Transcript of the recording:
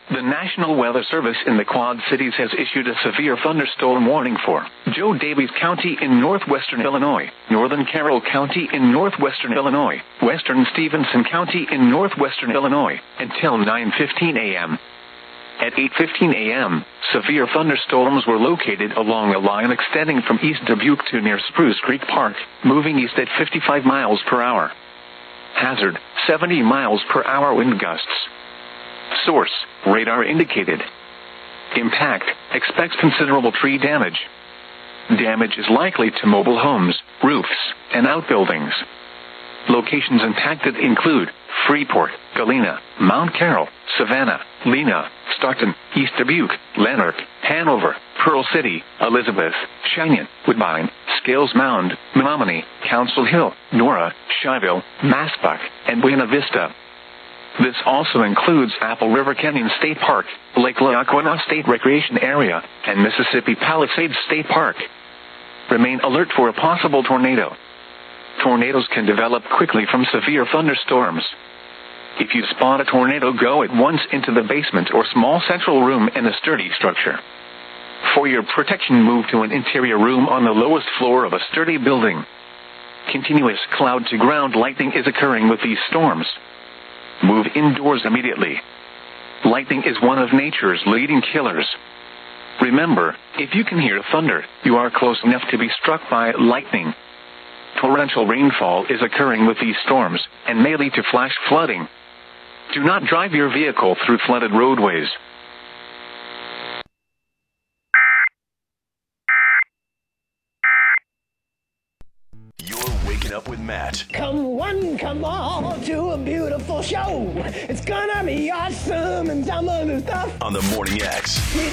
The National Weather Service in the Quad Cities has issued a severe thunderstorm warning for Joe Daviess County in northwestern Illinois, Northern Carroll County in northwestern Illinois, western Stevenson County in northwestern Illinois, until 9:15 a.m. At 8:15 a.m., severe thunderstorms were located along a line extending from East Dubuque to near Spruce Creek Park, moving east at 55 miles per hour. Hazard, 70 miles per hour wind gusts. Source, radar indicated. Impact, expects considerable tree damage. Damage is likely to mobile homes, roofs, and outbuildings. Locations impacted include Freeport, Galena, Mount Carroll, Savannah, Lena, Stockton, East Dubuque, Lanark, Hanover, Pearl City, Elizabeth, Cheyenne, Woodbine, Scales Mound, Menominee, Council Hill, Nora, Shyville, Massbuck, and Buena Vista. This also includes Apple River Canyon State Park, Lake Lackawanna State Recreation Area, and Mississippi Palisades State Park. Remain alert for a possible tornado. Tornadoes can develop quickly from severe thunderstorms. If you spot a tornado, go at once into the basement or small central room in a sturdy structure. For your protection, move to an interior room on the lowest floor of a sturdy building. Continuous cloud-to-ground lightning is occurring with these storms. Move indoors immediately. Lightning is one of nature's leading killers. Remember, if you can hear thunder, you are close enough to be struck by lightning. Torrential rainfall is occurring with these storms, and may lead to flash flooding. Do not drive your vehicle through flooded roadways. You're waking up with Matt. Come one, come all to a beautiful show. It's gonna be awesome and some other stuff. On the Morning X.